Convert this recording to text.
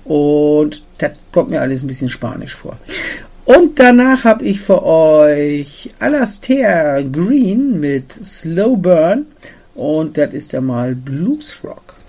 Und das kommt mir alles ein bisschen spanisch vor. Und danach habe ich für euch Alastair Green mit Slow Burn. Und das ist ja mal Blues Rock.